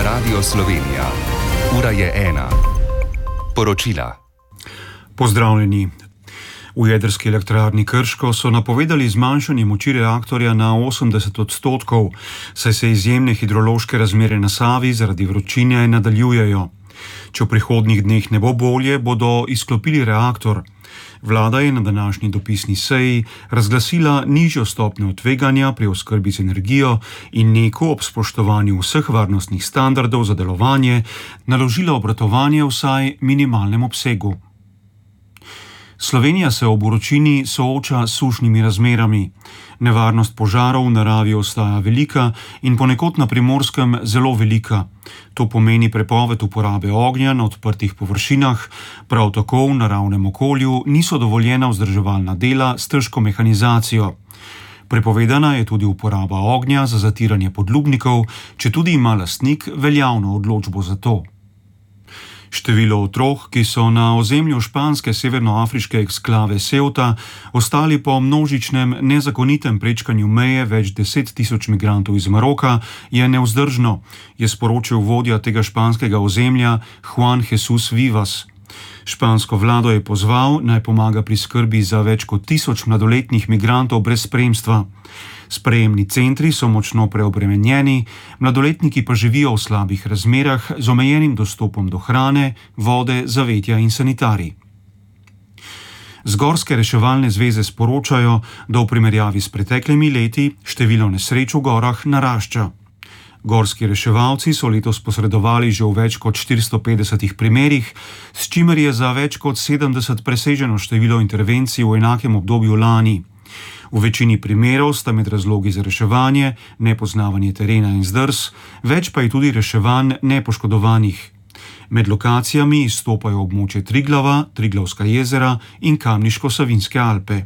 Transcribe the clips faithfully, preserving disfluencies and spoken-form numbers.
Radio Slovenija. Ura je ena. Poročila. Pozdravljeni. V jedrski elektrarni Krško so napovedali zmanjšanje moči reaktorja na osemdeset odstotkov, saj se izjemne hidrološke razmere na Savi zaradi vročine nadaljujejo. Če v prihodnjih dneh ne bo bolje, bodo izklopili reaktor. Vlada je na današnji dopisni seji razglasila nižjo stopnjo tveganja pri oskrbi z energijo in neko ob spoštovanju vseh varnostnih standardov za delovanje naložila obratovanje vsaj minimalnem obsegu. Slovenija se ob vročini sooča s sušnimi razmerami. Nevarnost požarov v naravi ostaja velika in ponekod na Primorskem zelo velika. To pomeni prepoved uporabe ognja na odprtih površinah, prav tako v naravnem okolju niso dovoljena vzdrževalna dela s težko mehanizacijo. Prepovedana je tudi uporaba ognja za zatiranje podlubnikov, četudi ima lastnik veljavno odločbo za to. Število otrok, ki so na ozemlju španske severnoafriške eksklave Ceuta ostali po množičnem nezakonitem prečkanju meje več deset tisoč migrantov iz Maroka, je nevzdržno, je sporočil vodja tega španskega ozemlja Juan Jesús Vivas. Špansko vlado je pozval, naj pomaga pri skrbi za več kot tisoč mladoletnih migrantov brez spremstva. Sprejemni centri so močno preobremenjeni, mladoletniki pa živijo v slabih razmerah z omejenim dostopom do hrane, vode, zavetja in sanitarij. Z Gorske reševalne zveze sporočajo, da v primerjavi s preteklimi leti število nesreč v gorah narašča. Gorski reševalci so letos posredovali že v več kot štiristo petdesetih primerih, s čimer je za več kot sedemdeset preseženo število intervencij v enakem obdobju lani. V večini primerov sta med razlogi za reševanje nepoznavanje terena in zdrs, več pa je tudi reševanj nepoškodovanih. Med lokacijami izstopajo območje Triglava, Triglavska jezera in Kamniško-Savinjske Alpe.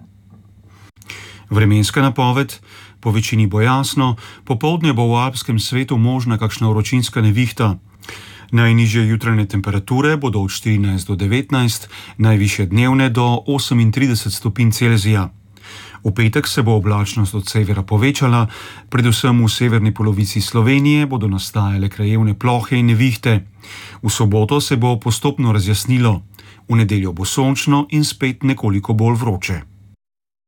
Vremenska napoved. Po večini bo jasno, popoldne bo v alpskem svetu možna kakšna vročinska nevihta. Najnižje jutranje temperature bodo od štirinajst do devetnajst, najvišje dnevne do osemintrideset stopinj Celzija. V petek se bo oblačnost od severa povečala, predvsem v severni polovici Slovenije bodo nastajale krajevne plohe in nevihte. V soboto se bo postopno razjasnilo, v nedeljo bo sončno in spet nekoliko bolj vroče.